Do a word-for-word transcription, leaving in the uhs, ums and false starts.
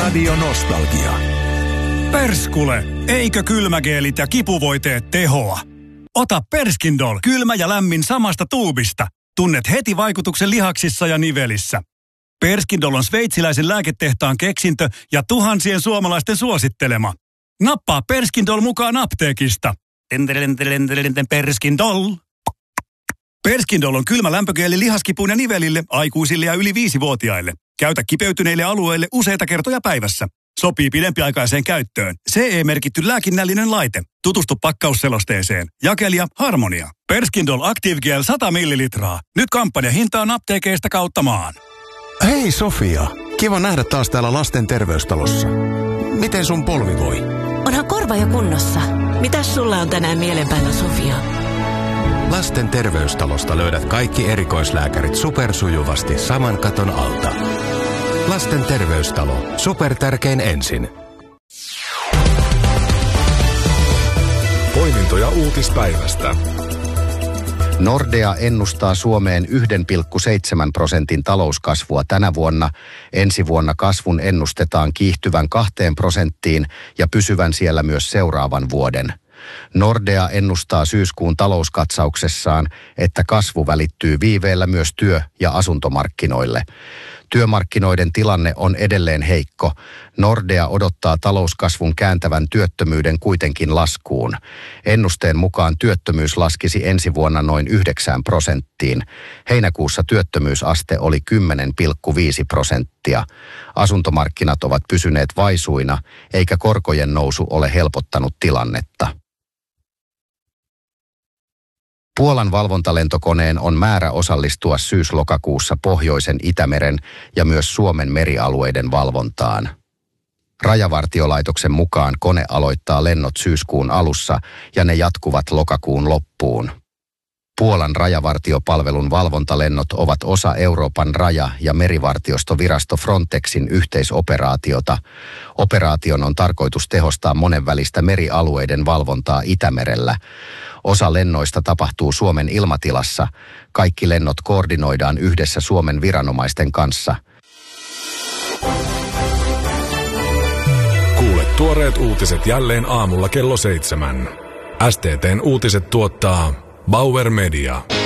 Radio Nostalgia. Perskule, eikö kylmägeelit ja kipuvoiteet tehoa? Ota Perskindol, kylmä ja lämmin samasta tuubista. Tunnet heti vaikutuksen lihaksissa ja nivelissä. Perskindol on sveitsiläisen lääketehtaan keksintö ja tuhansien suomalaisten suosittelema. Nappaa Perskindol mukaan apteekista. Perskindol. Perskindol on kylmä lämpögeeli lihaskipuun ja nivelille, aikuisille ja yli viisivuotiaille. Käytä kipeytyneille alueille useita kertoja päivässä. Sopii pidempiaikaiseen käyttöön. C E-merkitty lääkinnällinen laite. Tutustu pakkausselosteeseen. Jakelija Harmonia. Perskindol Active Gel sata millilitraa. Nyt kampanjahinta on apteekeista kautta maan. Hei Sofia, kiva nähdä taas täällä lasten terveystalossa. Miten sun polvi voi? Onhan korva jo kunnossa. Mitäs sulla on tänään mielen päällä, Sofia? Lasten terveystalosta löydät kaikki erikoislääkärit supersujuvasti saman katon alta. Lasten terveystalo. Supertärkein ensin. Poimintoja uutispäivästä. Nordea ennustaa Suomeen yksi pilkku seitsemän prosentin talouskasvua tänä vuonna. Ensi vuonna kasvun ennustetaan kiihtyvän kahteen prosenttiin ja pysyvän siellä myös seuraavan vuoden. Nordea ennustaa syyskuun talouskatsauksessaan, että kasvu välittyy viiveellä myös työ- ja asuntomarkkinoille. Työmarkkinoiden tilanne on edelleen heikko. Nordea odottaa talouskasvun kääntävän työttömyyden kuitenkin laskuun. Ennusteen mukaan työttömyys laskisi ensi vuonna noin yhdeksään prosenttiin. Heinäkuussa työttömyysaste oli kymmenen pilkku viisi prosenttia. Asuntomarkkinat ovat pysyneet vaisuina, eikä korkojen nousu ole helpottanut tilannetta. Puolan valvontalentokoneen on määrä osallistua syys-lokakuussa Pohjoisen Itämeren ja myös Suomen merialueiden valvontaan. Rajavartiolaitoksen mukaan kone aloittaa lennot syyskuun alussa ja ne jatkuvat lokakuun loppuun. Puolan rajavartiopalvelun valvontalennot ovat osa Euroopan raja- ja merivartiostovirasto Frontexin yhteisoperaatiota. Operaation on tarkoitus tehostaa monenvälistä merialueiden valvontaa Itämerellä. Osa lennoista tapahtuu Suomen ilmatilassa. Kaikki lennot koordinoidaan yhdessä Suomen viranomaisten kanssa. Kuule tuoreet uutiset jälleen aamulla kello seitsemän. S T T:n uutiset tuottaa Bauer Media.